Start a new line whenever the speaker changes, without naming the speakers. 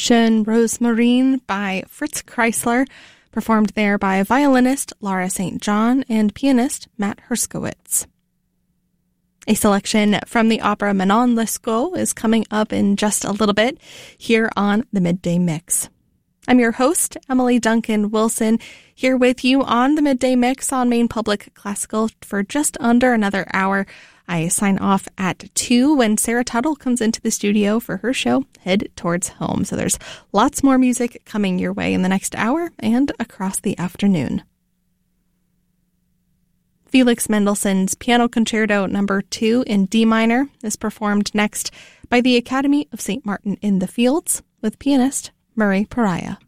Schön Rosmarin by Fritz Kreisler, performed there by violinist Laura St. John and pianist Matt Herskowitz. A selection from the opera Manon Lescaut is coming up in just a little bit here on the Midday Mix. I'm your host, Emily Duncan Wilson, here with you on the Midday Mix on Maine Public Classical for just under another hour. I sign off at 2 when Sarah Tuttle comes into the studio for her show, Head Towards Home. So there's lots more music coming your way in the next hour and across the afternoon. Felix Mendelssohn's Piano Concerto No. 2 in D minor is performed next by the Academy of St. Martin in the Fields with pianist Murray Pariah.